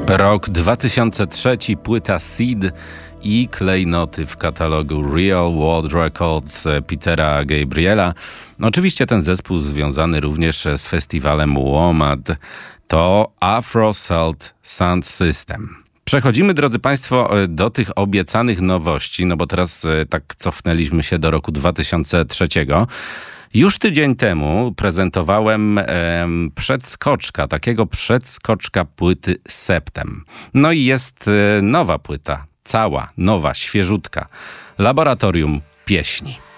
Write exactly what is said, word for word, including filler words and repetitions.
Rok dwa tysiące trzeci, płyta Seed i klejnoty w katalogu Real World Records Petera Gabriela. Oczywiście ten zespół związany również z festiwalem WOMAD to Afro Celt Sound System. Przechodzimy, drodzy Państwo, do tych obiecanych nowości, no bo teraz tak cofnęliśmy się do roku dwa tysiące trzeciego. Już tydzień temu prezentowałem e, przedskoczka, takiego przedskoczka płyty Septem. No i jest e, nowa płyta, cała, nowa, świeżutka. Laboratorium Pieśni.